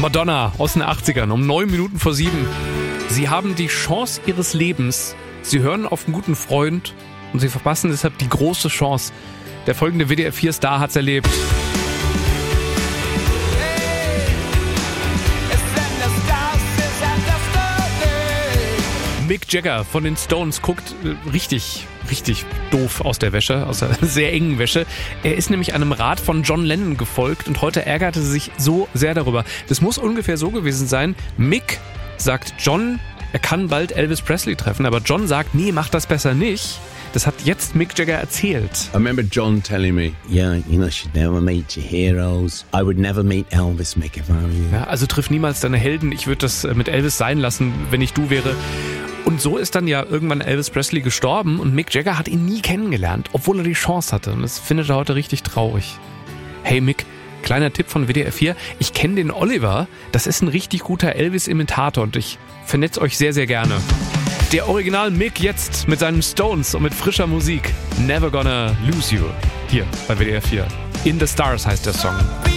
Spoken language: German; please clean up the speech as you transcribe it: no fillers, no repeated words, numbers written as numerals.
Madonna aus den 80ern um 9 Minuten vor 7. Sie haben die Chance ihres Lebens. Sie hören auf einen guten Freund und sie verpassen deshalb die große Chance. Der folgende WDR 4-Star hat's erlebt. Mick Jagger von den Stones guckt richtig doof aus der Wäsche, aus der sehr engen Wäsche. Er ist nämlich einem Rat von John Lennon gefolgt und heute ärgerte er sich so sehr darüber. Das muss ungefähr so gewesen sein. Mick sagt John, er kann bald Elvis Presley treffen, aber John sagt, nee, mach das besser nicht. Das hat jetzt Mick Jagger erzählt. I remember John telling me, yeah, you should never meet your heroes. I would never meet Elvis, Mick, if I were you. Ja, also triff niemals deine Helden. Ich würde das mit Elvis sein lassen, wenn ich du wäre. Und so ist dann ja irgendwann Elvis Presley gestorben und Mick Jagger hat ihn nie kennengelernt, obwohl er die Chance hatte. Und das findet er heute richtig traurig. Hey Mick, kleiner Tipp von WDR 4. Ich kenne den Oliver. Das ist ein richtig guter Elvis-Imitator und ich vernetze euch sehr, sehr gerne. Der Original Mick jetzt mit seinen Stones und mit frischer Musik. Never Gonna Lose You. Hier bei WDR 4. In the Stars heißt der Song.